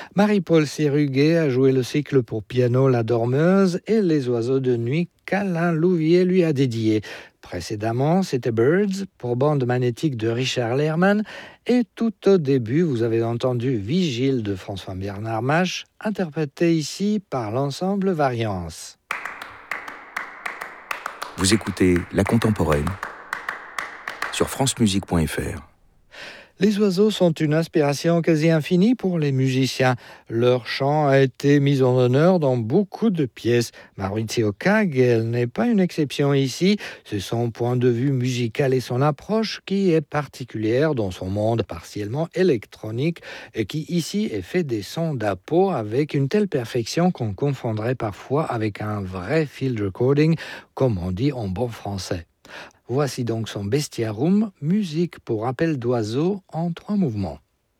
Marie-Paul Séruguet a joué le cycle pour piano La Dormeuse et Les Oiseaux de nuit qu'Alain Louvier lui a dédié. Précédemment, c'était Birds pour bande magnétique de Richard Lehrman et tout au début, vous avez entendu Vigile de François-Bernard Mache, interprété ici par l'ensemble Variance. Vous écoutez La Contemporaine sur francemusique.fr. Les oiseaux sont une inspiration quasi infinie pour les musiciens. Leur chant a été mis en honneur dans beaucoup de pièces. Maurizio Kagel n'est pas une exception ici. C'est son point de vue musical et son approche qui est particulière dans son monde partiellement électronique et qui ici est fait des sons d'appo avec une telle perfection qu'on confondrait parfois avec un vrai field recording, comme on dit en bon français. Voici donc son Bestiarum, musique pour appel d'oiseaux en 3 mouvements.